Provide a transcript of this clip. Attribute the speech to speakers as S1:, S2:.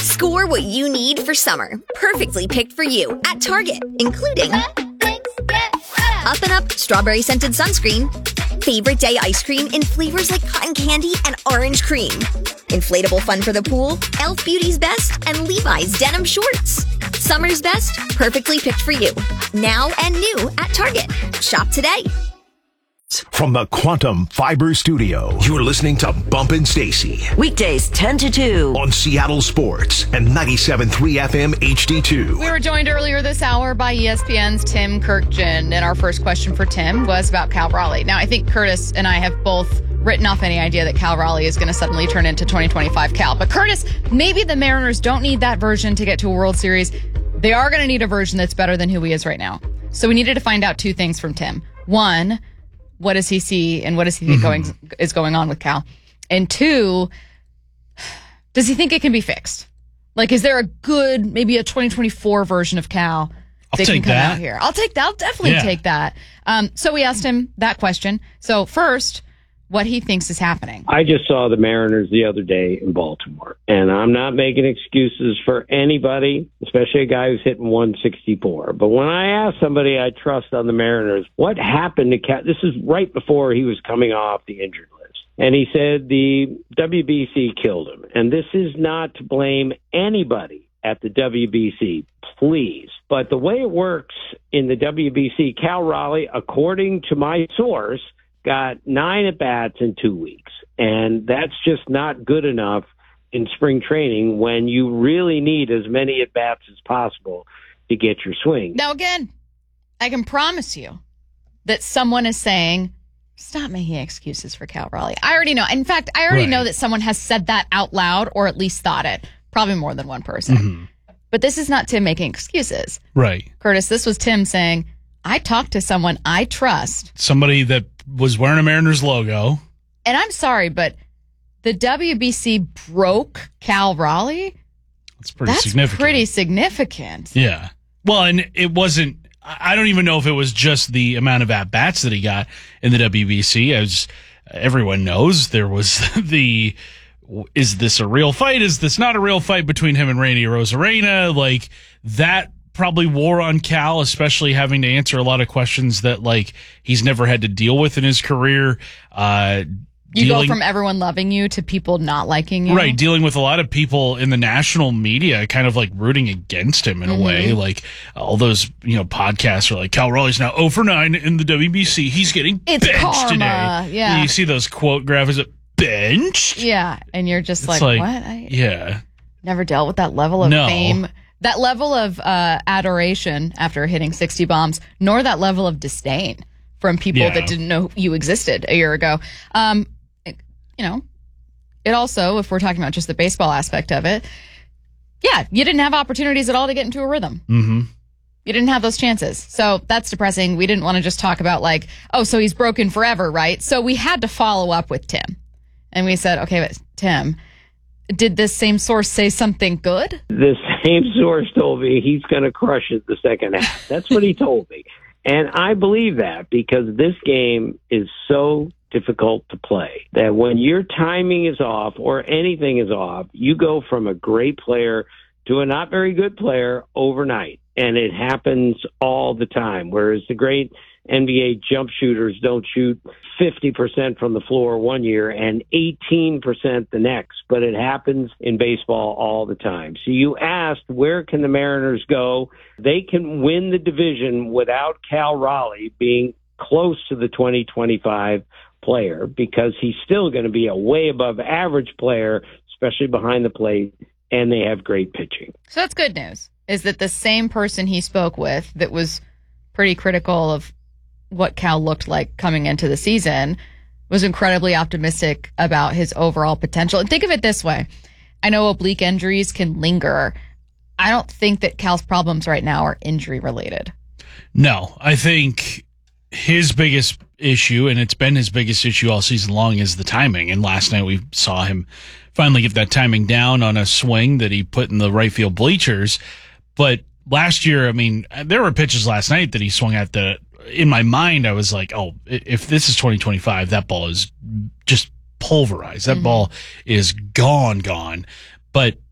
S1: Score what you need for summer. Perfectly picked for you at Target, including Up and Up Strawberry Scented Sunscreen, Favorite Day Ice Cream in flavors like cotton candy and orange cream, inflatable fun for the pool, e.l.f. Beauty's Best, and Levi's Denim Shorts. Summer's best, perfectly picked for you. Now and new at Target. Shop today.
S2: From the Quantum Fiber Studio, you're listening to Bumpin' Stacy.
S3: Weekdays 10 to 2.
S2: On Seattle Sports and 97.3 FM HD2.
S4: We were joined earlier this hour by ESPN's Tim Kurkjian, and our first question for Tim was about Cal Raleigh. Now, I think Curtis and I have both written off any idea that Cal Raleigh is going to suddenly turn into 2025 Cal. But Curtis, maybe the Mariners don't need that version to get to a World Series. They are going to need a version that's better than who he is right now. So we needed to find out two things from Tim. One, what does he see and what does he think is going on with Cal? And two, does he think it can be fixed? Like, is there a good, maybe a 2024 version of Cal that can come out here? I'll take that. I'll definitely take that. So we asked him that question. So first, what he thinks is happening.
S5: I just saw the Mariners the other day in Baltimore, and I'm not making excuses for anybody, especially a guy who's hitting 164. But when I ask somebody I trust on the Mariners, what happened to Cal? This is right before he was coming off the injured list. And he said the WBC killed him. And this is not to blame anybody at the WBC, please. But the way it works in the WBC, Cal Raleigh, according to my source, got 9 at-bats in 2 weeks. And that's just not good enough in spring training when you really need as many at-bats as possible to get your swing.
S4: Now, again, I can promise you that someone is saying, stop making excuses for Cal Raleigh. I already know. In fact, I already know that someone has said that out loud or at least thought it. Probably more than one person. Mm-hmm. But this is not Tim making excuses.
S6: Right.
S4: Curtis, this was Tim saying, I talked to someone I trust.
S6: Somebody that was wearing a Mariners logo.
S4: And I'm sorry, but the WBC broke Cal Raleigh?
S6: That's pretty significant. Yeah. Well, and it wasn't, I don't even know if it was just the amount of at-bats that he got in the WBC. As everyone knows, there was is this a real fight? Is this not a real fight between him and Randy Arozarena? Like, that probably wore on Cal, especially having to answer a lot of questions that, like, he's never had to deal with in his career.
S4: You go from everyone loving you to people not liking you.
S6: Right, dealing with a lot of people in the national media kind of like rooting against him in a way. Like, all those, podcasts are like, Cal Raleigh's now 0 for 9 in the WBC. He's getting benched
S4: karma.
S6: Today.
S4: Yeah.
S6: You see those quote graphics of benched?
S4: Yeah, and you're just like, what?
S6: Yeah.
S4: Never dealt with that level of fame. That level of adoration after hitting 60 bombs, nor that level of disdain from people that didn't know you existed a year ago. It also, if we're talking about just the baseball aspect of it, you didn't have opportunities at all to get into a rhythm. Mm-hmm. You didn't have those chances. So that's depressing. We didn't want to just talk about like, so he's broken forever, right? So we had to follow up with Tim. And we said, okay, but Tim, did this same source say something good?
S5: The same source told me he's going to crush it the second half. That's what he told me. And I believe that because this game is so difficult to play that when your timing is off or anything is off, you go from a great player to a not very good player overnight. And it happens all the time. Whereas the great NBA jump shooters don't shoot 50% from the floor one year and 18% the next, but it happens in baseball all the time. So you asked, where can the Mariners go? They can win the division without Cal Raleigh being close to the 2025 player because he's still going to be a way above average player, especially behind the plate, and they have great pitching.
S4: So that's good news, is that the same person he spoke with that was pretty critical of what Cal looked like coming into the season was incredibly optimistic about his overall potential. And think of it this way. I know oblique injuries can linger. I don't think that Cal's problems right now are injury related.
S6: No, I think his biggest issue, and it's been his biggest issue all season long, is the timing. And last night we saw him finally get that timing down on a swing that he put in the right field bleachers. But last year, I mean, there were pitches last night that he swung at that, in my mind, I was like, if this is 2025, that ball is just pulverized. That ball is gone. But